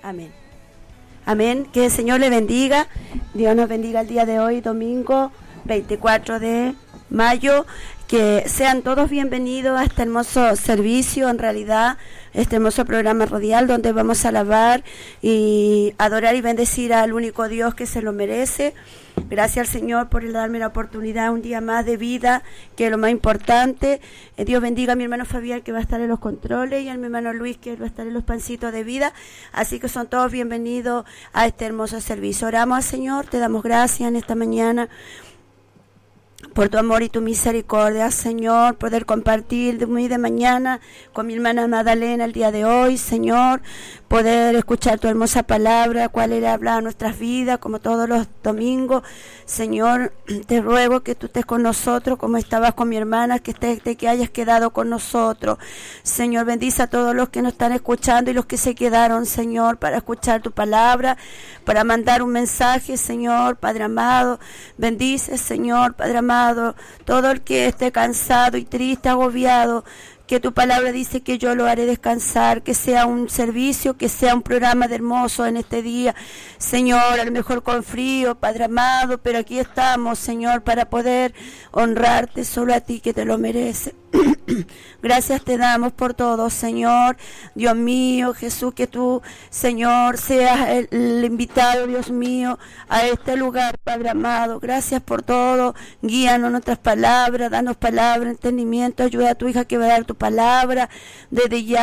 Amén. Amén. Que el Señor le bendiga. Dios nos bendiga el día de hoy, domingo 24 de mayo. Que sean todos bienvenidos a este hermoso servicio, en realidad, este hermoso programa radial donde vamos a alabar y adorar y bendecir al único Dios que se lo merece. Gracias al Señor por darme la oportunidad un día más de vida, que es lo más importante. Dios bendiga a mi hermano Fabián, que va a estar en los controles, y a mi hermano Luis, que va a estar en los pancitos de vida. Así que son todos bienvenidos a este hermoso servicio. Oramos al Señor, te damos gracias en esta mañana por tu amor y tu misericordia, Señor, poder compartir de muy de mañana con mi hermana Magdalena el día de hoy, Señor, poder escuchar tu hermosa palabra, cuál era hablar a nuestras vidas, como todos los domingos. Señor, te ruego que tú estés con nosotros, como estabas con mi hermana, que hayas quedado con nosotros. Señor, bendice a todos los que nos están escuchando y los que se quedaron, Señor, para escuchar tu palabra, para mandar un mensaje, Señor, Padre amado. Bendice, Señor, Padre amado, todo el que esté cansado y triste, agobiado, que tu palabra dice que yo lo haré descansar, que sea un servicio, que sea un programa de hermoso en este día, Señor, a lo mejor con frío, Padre amado, pero aquí estamos, Señor, para poder honrarte solo a ti, que te lo mereces. Gracias te damos por todo, Señor, Dios mío, Jesús, que tú, Señor, seas el invitado, Dios mío, a este lugar, Padre amado. Gracias por todo, guíanos nuestras palabras, danos palabra, entendimiento, ayuda a tu hija que va a dar tu palabra desde ya.